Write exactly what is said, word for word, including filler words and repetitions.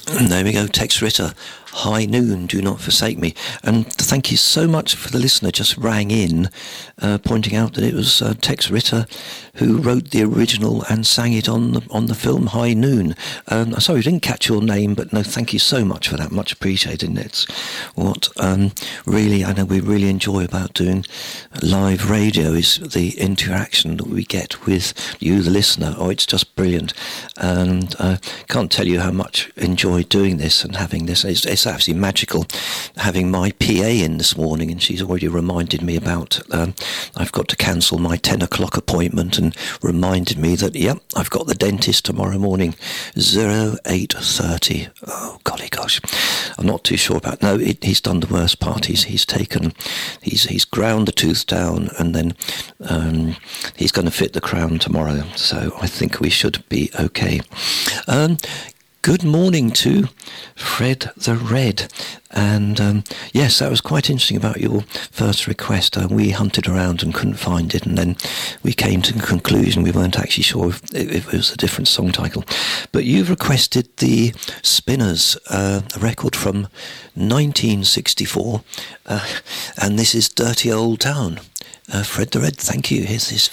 There we go, Tex Ritter. High noon, do not forsake me. And thank you so much for the listener just rang in, uh, pointing out that it was uh, Tex Ritter who wrote the original and sang it on the, on the film High Noon. Um, sorry, I didn't catch your name, but no, thank you so much for that. Much appreciated. And it's what um, really, I know we really enjoy about doing live radio is the interaction that we get with you, the listener. Oh, it's just brilliant. And I uh, can't tell you how much I enjoy doing this and having this. It's, it's absolutely magical having my P A in this morning, and she's already reminded me about um, I've got to cancel my ten o'clock appointment and reminded me that, yep, I've got the dentist tomorrow morning, zero eight thirty. Oh, golly gosh. I'm not too sure about... No, it, he's done the worst part. He's, he's taken... He's, he's ground the tooth down, and then um, he's going to fit the crown tomorrow. So I think we should be okay. Um, Good morning to Fred the Red. And um, yes, that was quite interesting about your first request. Uh, we hunted around and couldn't find it, and then we came to the conclusion we weren't actually sure if, if it was a different song title. But you've requested the Spinners, uh, a record from nineteen sixty-four, uh, and this is Dirty Old Town. Uh, Fred the Red, thank you. Here's this